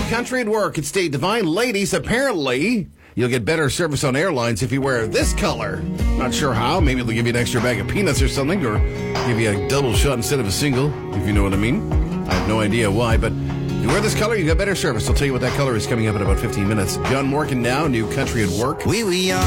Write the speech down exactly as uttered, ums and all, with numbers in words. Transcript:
Country at Work. It's Dave Devine. Ladies, apparently, you'll get better service on airlines if you wear this color. Not sure how. Maybe they'll give you an extra bag of peanuts or something, or give you a double shot instead of a single, if you know what I mean. I have no idea why, but if you wear this color, you get better service. I'll tell you what that color is coming up in about fifteen minutes. John Morgan now, New Country at Work. Oui, oui,